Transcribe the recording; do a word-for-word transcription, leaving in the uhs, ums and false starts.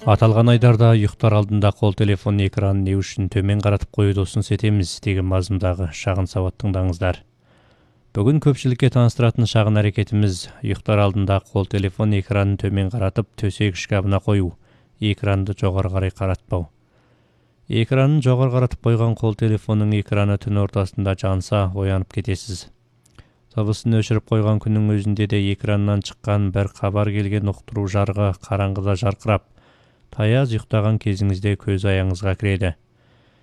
Аталған айдарда ұйықтар алдында қол телефон экранын не үшін төмен қаратып қоюды ұсыныс етеміз деген мазмұндағы шағын сауат тыңдаңыздар. Бүгін көпшілікке таныстыратын шағын әрекетіміз ұйықтар алдында қол телефон экранын төмен қаратып төсек шкабына қою, экранды жоғары қарай қаратпау. Экранын жоғары қаратып қойған қол телефонның экраны түн ортасында жанса оянып кетесіз. Дыбысын өшіріп қойған күннің өзінде де экраннан шыққан бір хабар келген ұқтыру жарығы қараңғыда жарқырап, таяз ұйықтаған кезіңізде көз аяңызға кіреді.